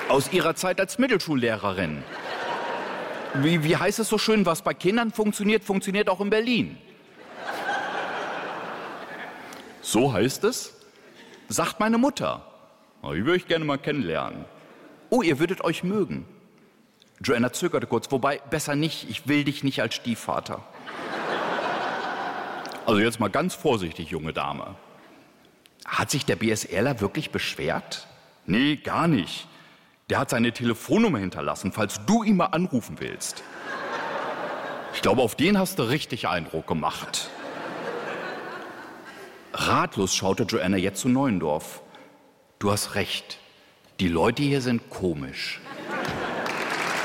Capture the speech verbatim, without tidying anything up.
Aus Ihrer Zeit als Mittelschullehrerin. Wie, wie heißt es so schön, was bei Kindern funktioniert, funktioniert auch in Berlin. So heißt es, sagt meine Mutter. Oh, die würde ich gerne mal kennenlernen. Oh, ihr würdet euch mögen. Joanna zögerte kurz, wobei, besser nicht, ich will dich nicht als Stiefvater. Also jetzt mal ganz vorsichtig, junge Dame. Hat sich der BSRler wirklich beschwert? Nee, gar nicht. Der hat seine Telefonnummer hinterlassen, falls du ihn mal anrufen willst. Ich glaube, auf den hast du richtig Eindruck gemacht. Ratlos schaute Joanna jetzt zu Neuendorf. Du hast recht, die Leute hier sind komisch.